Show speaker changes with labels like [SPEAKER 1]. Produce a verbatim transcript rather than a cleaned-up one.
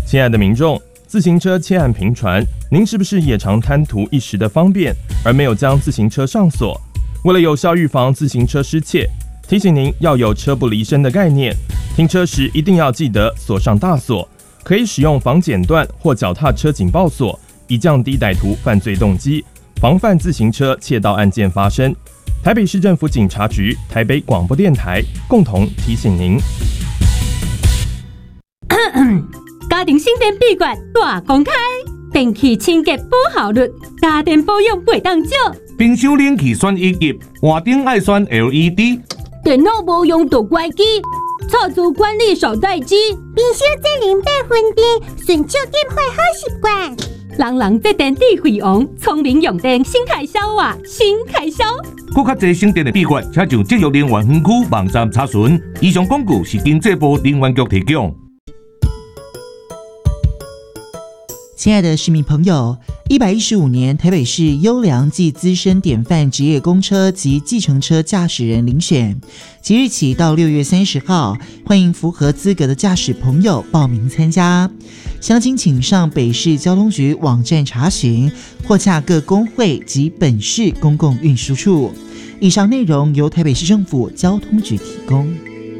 [SPEAKER 1] 亲爱的民众，自行车窃案频传，您是不是也常贪图一时的方便，而没有将自行车上锁？为了有效预防自行车失窃，提醒您要有车不离身的概念，停车时一定要记得锁上大锁，可以使用防剪断或脚踏车警报锁，以降低歹徒犯罪动机，防范自行车窃盗案件发生。台北市政府警察局、台北广播电台共同提醒您。
[SPEAKER 2] 家庭省电秘诀大公开，电器清洁保效率，家电保养袂当少。
[SPEAKER 3] 冰箱冷气选一级，换灯爱选 L E D。
[SPEAKER 2] 电脑无用就关机，插座管理少待机。
[SPEAKER 4] 冰箱节能八分电，顺手点火好习惯。
[SPEAKER 2] 人人这电力费用，聪明用电，新开销啊，新开销。
[SPEAKER 3] 更较侪省电的秘诀，请上节约能源分区网站查询。以上广告是经济部能源局提供。
[SPEAKER 5] 亲爱的市民朋友，一百一十五年台北市优良暨资深典范职业公车及计程车驾驶人遴选，即日起到六月三十号，欢迎符合资格的驾驶朋友报名参加。详情请上北市交通局网站查询，或洽各工会及本市公共运输处。以上内容由台北市政府交通局提供。